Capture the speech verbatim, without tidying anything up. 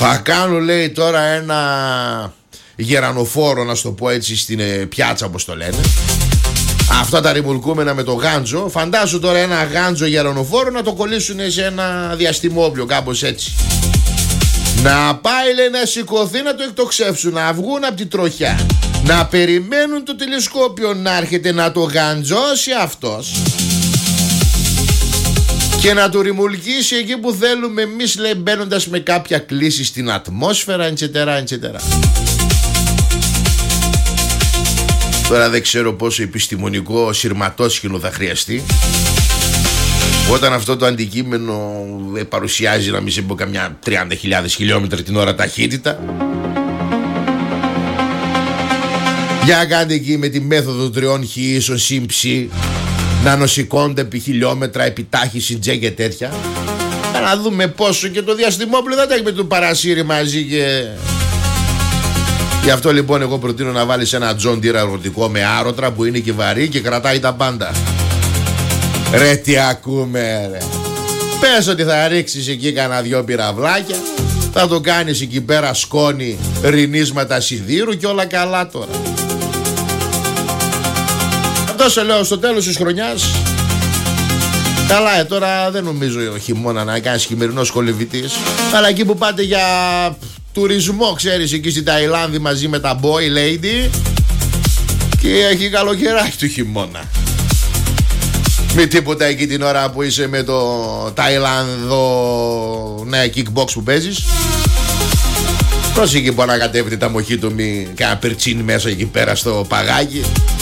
Θα κάνω, λέει, τώρα ένα γερανοφόρο, να σου το πω έτσι, στην πιάτσα, όπως το λένε. Αυτά τα ρημουλκούμενα με το γάντζο. Φαντάσου τώρα ένα γάντζο γερανοφόρο να το κολλήσουν σε ένα διαστημόπλιο, κάπως έτσι. Να πάει, λέει, να σηκωθεί, να το εκτοξεύσουν, να βγουν από την τροχιά, να περιμένουν το τηλεσκόπιο να έρχεται να το γαντζώσει αυτός και να του ρημουλκίσει εκεί που θέλουμε εμείς, λέει, μπαίνοντας με κάποια κλίση στην ατμόσφαιρα, εντσετέρα, εντσετέρα. Τώρα δεν ξέρω πόσο επιστημονικό σειρματόσχηνο θα χρειαστεί όταν αυτό το αντικείμενο παρουσιάζει, να μην σε πω, καμιά τριάντα χιλιάδες χιλιόμετρα την ώρα ταχύτητα. Για κάντε εκεί με τη μέθοδο τριών χ ίσον συν ψ, να νοσηκώνται επί χιλιόμετρα, επιτάχυση, τζέ και τέτοια. Να δούμε πόσο, και το διαστημόπλαιο δεν τα έχει με το παρασύρι μαζί και... Γι' αυτό λοιπόν εγώ προτείνω να βάλεις ένα John Deere αγροτικό με άρωτρα που είναι και βαρύ και κρατάει τα πάντα. Ρε τι ακούμε, ρε. Πες ότι θα ρίξεις εκεί κανένα δυο πυραυλάκια, θα το κάνεις εκεί πέρα σκόνη, ρινίσματα σιδήρου και όλα καλά τώρα. Αυτό σε λέω στο τέλος της χρονιάς. Καλά, ε, τώρα δεν νομίζω χειμώνα να κάνεις χειμερινός κολυβητής, αλλά εκεί που πάτε για τουρισμό, ξέρεις, εκεί στην Ταϊλάνδη μαζί με τα boy lady, και έχει καλοκαιράκι του χειμώνα. Μη τίποτα εκεί την ώρα που είσαι με το Ταϊλάνδο, ναι, kickbox που παίζεις. Πρόσεχε που ανακατεύεται τα μοχή του, μη κάνα περτσίνι μέσα εκεί πέρα στο παγάκι.